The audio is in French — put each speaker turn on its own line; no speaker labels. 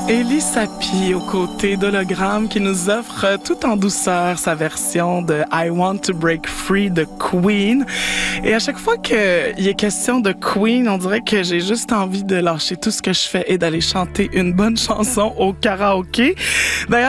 Élie Sapi aux côtés d'Hologramme qui nous offre tout en douceur sa version de I Want to Break Free de Queen. Et à chaque fois qu'il est question de Queen, on dirait que j'ai juste envie de lâcher tout ce que je fais et d'aller chanter une bonne chanson au karaoké. D'ailleurs,